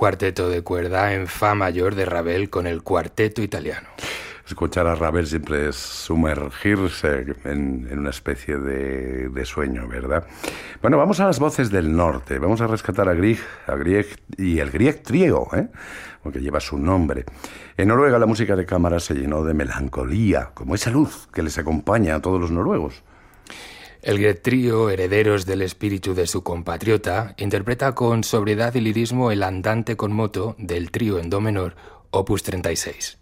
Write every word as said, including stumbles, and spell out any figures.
cuarteto de cuerda en fa mayor de Ravel con el cuarteto italiano. Escuchar a Ravel siempre es sumergirse en, en una especie de, de sueño, ¿verdad? Bueno, vamos a las voces del norte. Vamos a rescatar a Grieg, a Grieg y el Grieg Trío, ¿eh? Porque lleva su nombre. En Noruega la música de cámara se llenó de melancolía, como esa luz que les acompaña a todos los noruegos. El Grieg Trío, herederos del espíritu de su compatriota, interpreta con sobriedad y lirismo el andante con moto del trío en do menor, opus treinta y seis.